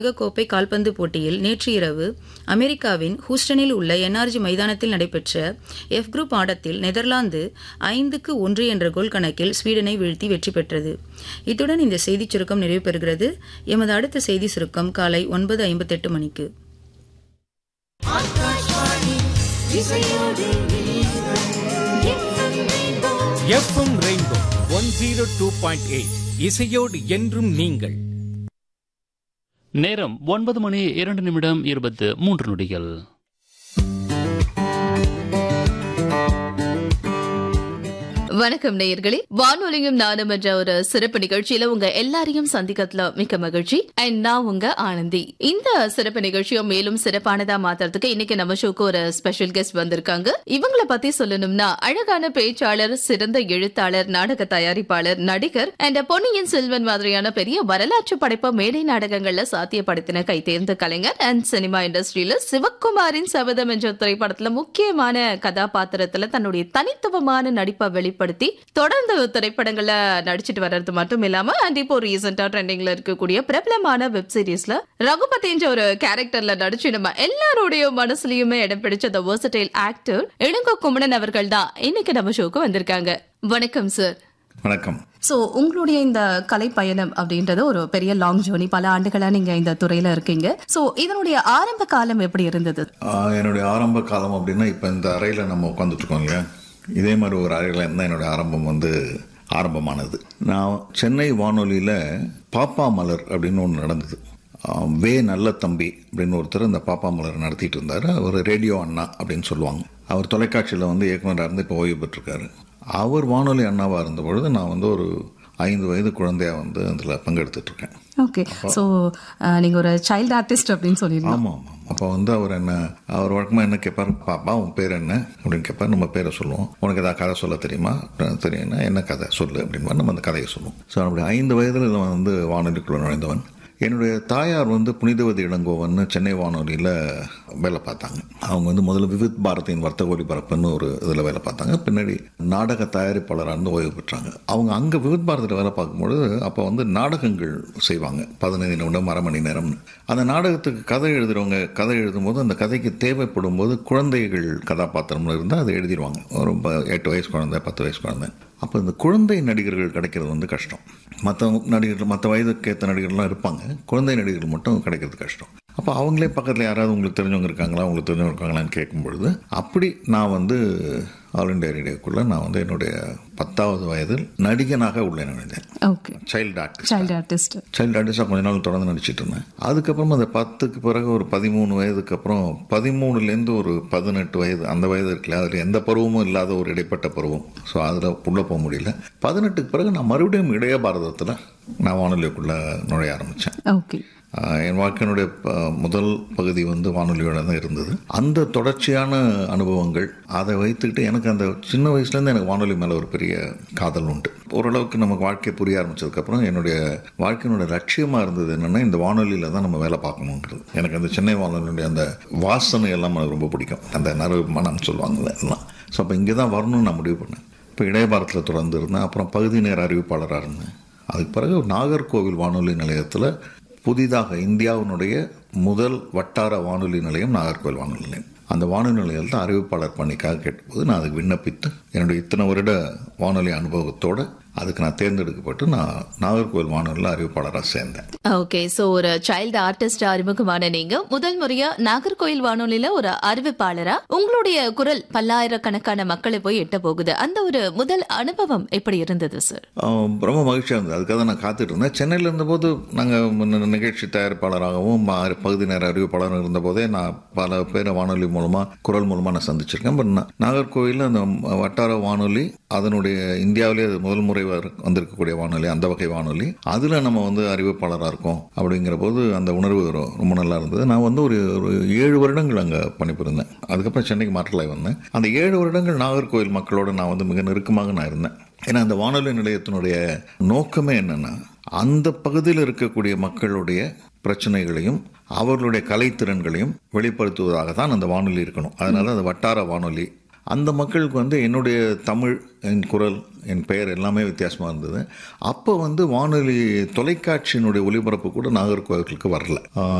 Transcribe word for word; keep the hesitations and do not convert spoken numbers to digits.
உலகக்கோப்பை கால்பந்து போட்டியில் நேற்று இரவு அமெரிக்காவின் ஹூஸ்டனில் உள்ள என்ஆர்ஜி மைதானத்தில் நடைபெற்ற எஃப் குரூப் ஆட்டத்தில் நெதர்லாந்து ஐந்துக்கு ஒன்று என்ற கோல் கணக்கில் ஸ்வீடனை வீழ்த்தி வெற்றி பெற்றது. இத்துடன் இந்த செய்திச் சுருக்கம் நிறைவு பெறுகிறது. எமது அடுத்த செய்தி சுருக்கம் காலை ஒன்பது ஐம்பத்தெட்டு மணிக்கு. FM rainbow one zero two point eight இசையோடு என்றும் நீங்கள். நேரம் ஒன்பது மணி இரண்டு நிமிடம் இருபத்து மூன்று நொடிகள். வணக்கம் நேயர்களே, வானொலியும் நானும் என்ற ஒரு சிறப்பு நிகழ்ச்சியில உங்க எல்லாரையும் சந்திக்கிறதுல மிக்க மகிழ்ச்சி. அண்ட் நான் உங்க ஆனந்தி. இந்த சிறப்பு நிகழ்ச்சியை மேலும் சிறப்பானதா மாத்துறதுக்கு இன்னைக்கு நம்ம ஷோக்கு ஒரு ஸ்பெஷல் கெஸ்ட் வந்திருக்காங்க. இவங்களை பத்தி சொல்லணும்னா அழகான பேச்சாளர், சிறந்த எழுத்தாளர், நாடக தயாரிப்பாளர், நடிகர் அண்ட் பொன்னியின் செல்வன் மாதிரியான பெரிய வரலாற்று படைப்ப மேடை நாடகங்கள்ல சாத்தியப்படுத்தின கைதேர்ந்த கலைஞர் அண்ட் சினிமா இண்டஸ்ட்ரியில சிவக்குமாரின் சபதம் என்ற திரைப்படத்துல முக்கியமான கதாபாத்திரத்துல தன்னுடைய தனித்துவமான நடிப்பை வெளிப்படுத்தி தொடர்ந்து திரைப்படங்கள்ல நடிச்சிட்டு வர்றது மட்டும் இல்லாம அண்ட் இப்போ ரீசெண்டா ட்ரெண்டிங்ல இருக்கக்கூடிய பிரபலமான வெப் சீரிஸ்ல ரகுபதி என்ற ஒரு கேரக்டர்ல நடிச்சு நம்ம எல்லாருடைய மனசுலயுமே இடம் பிடிச்ச தி வெர்சடைல் ஆக்டர் இளங்கோ குமணன் அவர்கள் தான் இன்னைக்கு நம்ம ஷோக்கு வந்திருக்காங்க. வணக்கம் சார். வணக்கம். சோ உங்களுடைய இந்த கலை பயணம் அப்படின்றது ஒரு பெரிய லாங் ஜேர்னி. பல ஆண்டுகளா நீங்க இந்த துறையில இருக்கீங்க. சோ இதனுடைய ஆரம்ப காலம் எப்படி இருந்தது? என்னுடைய ஆரம்ப காலம் அப்படின்னா இப்ப இந்த அறையில நம்ம உட்காந்துட்டு இருக்கோம் இல்லையா, இதே மாதிரி ஒரு அறையில் இருந்தால் என்னுடைய ஆரம்பம் வந்து ஆரம்பமானது. நான் சென்னை வானொலியில் பாப்பா மலர் அப்படின்னு ஒன்று நடந்தது. வே நல்ல தம்பி அப்படின்னு ஒருத்தர் இந்த பாப்பா மலர் நடத்திட்டு இருந்தார். அவர் ரேடியோ அண்ணா அப்படின்னு சொல்லுவாங்க. அவர் தொலைக்காட்சியில் வந்து இயக்குனராக இருந்து இப்போ ஓய்வு பெற்றிருக்காரு. அவர் வானொலி அண்ணாவாக இருந்த பொழுது நான் வந்து ஒரு ஐந்து வயது குழந்தையா வந்து அதில் பங்கெடுத்துட்டு இருக்கேன். ஓகே. ஸோ நீங்க ஒரு சைல்டு ஆர்டிஸ்ட் அப்படின்னு சொல்லிருக்கீங்க. ஆமாம் ஆமாம். அப்போ வந்து அவர் என்ன அவர் வழக்கமாக என்ன கேட்பார், பாப்பா உன் பேர் என்ன அப்படின்னு கேட்பார். நம்ம பேரை சொல்லுவோம். உனக்கு ஏதாவது கதை சொல்ல தெரியுமா, தெரியும்னா என்ன கதை சொல்லு அப்படின்னு நம்ம அந்த கதையை சொல்லுவோம். ஸோ அப்படி ஐந்து வயதில் வந்து வானொலிக்குள்ள நுழைந்தவன். என்னுடைய தாயார் வந்து புனிதவதி இளங்கோவன் சென்னை வானொலியில் வேலை பார்த்தாங்க. அவங்க வந்து முதல்ல விவித் பாரதியின் வர்த்தக ஒலிபரப்புன்னு ஒரு இதில் வேலை பார்த்தாங்க. பின்னாடி நாடக தயாரிப்பாளராக இருந்து ஓய்வு பெற்றாங்க. அவங்க அங்கே விவித் பாரதியில் வேலை பார்க்கும்பொழுது அப்போ வந்து நாடகங்கள் செய்வாங்க, பதினைந்து நிமிடம் அரை மணி நேரம்னு. அந்த நாடகத்துக்கு கதை எழுதுறவங்க கதை எழுதும் போது அந்த கதைக்கு தேவைப்படும் போது குழந்தைகள் கதாபாத்திரம்னு இருந்தால் அதை எழுதிடுவாங்க. ஒரு எட்டு வயசு குழந்தை, பத்து வயசு குழந்தை. அப்போ இந்த குழந்தை நடிகர்கள் கிடைக்கிறது வந்து கஷ்டம். மற்ற நடிகர்கள், மற்ற வயதுக்கேற்ற நடிகர்கள்லாம் இருப்பாங்க, குழந்தை நடிகர்கள் மட்டும் கிடைக்கிறது கஷ்டம். அப்போ அவங்களே பக்கத்தில் யாராவது உங்களுக்கு தெரிஞ்சவங்க இருக்காங்களா, உங்களுக்கு தெரிஞ்சவங்க இருக்காங்களான்னு கேட்கும் பொழுது அப்படி நான் வந்து ஆல் இண்டியா ரேடியோக்குள்ள நான் வந்து என்னுடைய பத்தாவது வயதில் நடிகனாக உள்ளே நுழைந்தேன். Okay. Child artist. Child artist child ஆர்டிஸ்டாக கொஞ்ச நாள் தொடர்ந்து நடிச்சிட்டு இருந்தேன். அதுக்கப்புறம் அந்த பத்துக்கு பிறகு ஒரு பதிமூணு வயதுக்கு அப்புறம் பதிமூணுலேருந்து ஒரு பதினெட்டு வயது, அந்த வயது இருக்குல்ல, அதில் எந்த பருவமும் இல்லாத ஒரு இடைப்பட்ட பருவம். ஸோ அதில் உள்ளே போக முடியல. பதினெட்டுக்கு பிறகு நான் மறுபடியும் இளைய பாரதத்தில் நான் வானொலிக்குள்ளே நுழைய ஆரம்பித்தேன். ஓகே. என் வாழ்க்கையினுடைய முதல் பகுதி வந்து வானொலியோட தான் இருந்தது. அந்த தொடர்ச்சியான அனுபவங்கள் அதை வைத்துக்கிட்டு எனக்கு அந்த சின்ன வயசுலேருந்து எனக்கு வானொலி மேலே ஒரு பெரிய காதல் உண்டு. ஓரளவுக்கு நமக்கு வாழ்க்கை புரிய ஆரம்பிச்சதுக்கப்புறம் என்னுடைய வாழ்க்கையினுடைய லட்சியமாக இருந்தது என்னென்னா இந்த வானொலியில் தான் நம்ம வேலை பார்க்கணுங்கிறது. எனக்கு அந்த சென்னை வானொலியுடைய அந்த வாசனை எல்லாம் எனக்கு ரொம்ப பிடிக்கும். அந்த நரவு மனம் சொல்லுவாங்கல்ல எல்லாம். ஸோ அப்போ இங்கே தான் வரணும்னு நான் முடிவு பண்ணேன். இப்போ இளைய பாரதத்தில் தொடர்ந்து இருந்தேன். அப்புறம் பகுதி நேர அறிவிப்பாளராக இருந்தேன். அதுக்கு பிறகு நாகர்கோவில் வானொலி நிலையத்தில் புதிதாக இந்தியாவினுடைய முதல் வட்டார வானொலி நிலையம் நாகர்கோவில் வானொலி நிலையம். அந்த வானொலி நிலையத்தில் அறிவிப்பாளர் பணிக்காக கேட்டபோது நான் அதுக்கு விண்ணப்பித்து என்னுடைய இத்தனை வருட வானொலி அனுபவத்தோடு அதுக்கு நான் தேர்ந்தெடுக்கப்பட்டு நான் நாகர்கோவில் வானொலியில் அறிவிப்பாளராக சேர்ந்தேன். ஓகே. ஸோ ஒரு சைல்டு ஆர்டிஸ்ட் அறிமுகமான நீங்க முதல் முறையா நாகர்கோவில் வானொலியில ஒரு அறிவிப்பாளரா உங்களுடைய குரல் பல்லாயிரக்கணக்கான மக்களை போய் எட்ட போகுது. அந்த ஒரு முதல் அனுபவம் எப்படி இருந்தது சார்? ரொம்ப மகிழ்ச்சியாக இருந்தது. அதுக்காக நான் காத்துட்டு இருந்தேன். சென்னையில் இருந்தபோது நாங்கள் நிகழ்ச்சி தயாரிப்பாளராகவும் பகுதி நேர அறிவிப்பாளராக இருந்த போதே நான் பல பேரை வானொலி மூலமா குரல் மூலமா நான் சந்திச்சிருக்கேன். பட் நாகர்கோவில் அந்த வட்டார வானொலி அதனுடைய இந்தியாவிலே முதல் முறை வந்திருக்கக்கூடிய வானொலி, அந்த வகை வானொலி, அதுல நம்ம வந்து அறிவிப்பாளராக இருக்கோம் அப்படிங்கிற போது அந்த உணர்வு ரொம்ப நல்லா இருந்தது. நான் வந்து ஒரு ஒரு ஏழு வருடங்கள் அங்கே பணிபுரிந்தேன். அதுக்கப்புறம் சென்னைக்கு மாற்றலாய் வந்தேன். அந்த ஏழு வருடங்கள் நாகர்கோவில் மக்களோட நான் வந்து மிக நெருக்கமாக நான் இருந்தேன். ஏன்னா அந்த வானொலி நிலையத்தினுடைய நோக்கமே என்னன்னா அந்த பகுதியில் இருக்கக்கூடிய மக்களுடைய பிரச்சனைகளையும் அவர்களுடைய கலைத்திறன்களையும் வெளிப்படுத்துவதாக தான் அந்த வானொலி இருக்கணும். அதனால அந்த வட்டார வானொலி அந்த மக்களுக்கு வந்து என்னுடைய தமிழ், என் குரல், என் பெயர் எல்லாமே வித்தியாசமாக இருந்தது. அப்போ வந்து வானொலி தொலைக்காட்சியினுடைய ஒளிபரப்பு கூட நாகர்கோவிலுக்கு வரல.